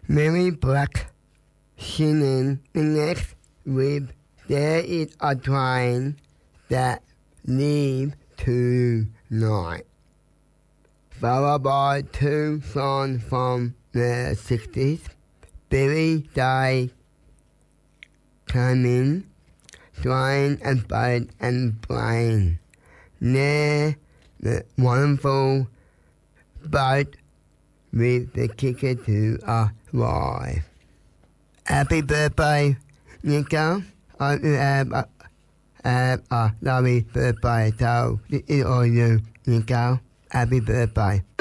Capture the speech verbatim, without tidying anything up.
Mary Black singing the next with There is a Train That Leaves Tonight, followed by two songs from the sixties, Billy Day Coming, Trying and Bud and Brain. Near the wonderful Bud with the kicker to arrive. Happy birthday, Nico. I hope you have a, have a lovely birthday. So, this is all you, Nico. Happy birthday.